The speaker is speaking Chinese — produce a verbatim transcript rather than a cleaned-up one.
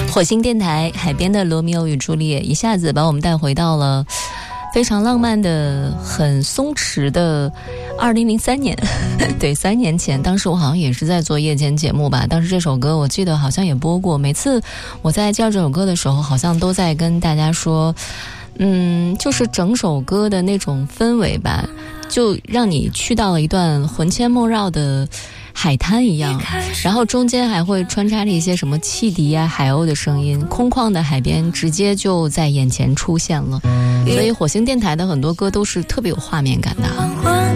火星电台海边的罗密欧与朱丽叶，一下子把我们带回到了非常浪漫的很松弛的二零零三年对，三年前，当时我好像也是在做夜间节目吧，当时这首歌我记得好像也播过，每次我在叫这首歌的时候好像都在跟大家说嗯，就是整首歌的那种氛围吧，就让你去到了一段魂牵梦绕的海滩一样，然后中间还会穿插着一些什么汽笛啊、海鸥的声音，空旷的海边直接就在眼前出现了，所以火星电台的很多歌都是特别有画面感的。